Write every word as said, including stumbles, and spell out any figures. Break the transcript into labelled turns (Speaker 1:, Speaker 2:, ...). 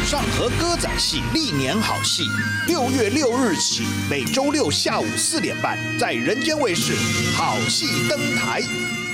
Speaker 1: 上河歌仔戏历年好戏，六月六日起，每周六下午四点半，在人间卫视好戏登台。